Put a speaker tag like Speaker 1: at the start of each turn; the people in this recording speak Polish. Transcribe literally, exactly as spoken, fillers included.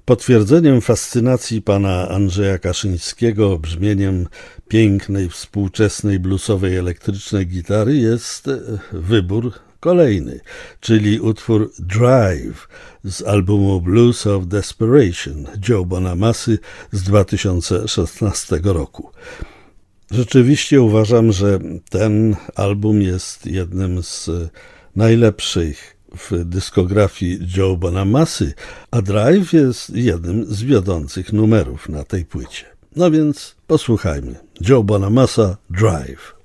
Speaker 1: Potwierdzeniem fascynacji pana Andrzeja Kaszyńskiego brzmieniem pięknej, współczesnej, bluesowej, elektrycznej gitary jest wybór kolejny, czyli utwór Drive z albumu Blues of Desperation Joe Bonamassy z dwa tysiące szesnastego roku. Rzeczywiście uważam, że ten album jest jednym z najlepszych w dyskografii Joe Bonamassy, a Drive jest jednym z wiodących numerów na tej płycie. No więc posłuchajmy. Joe Bonamassa, Drive.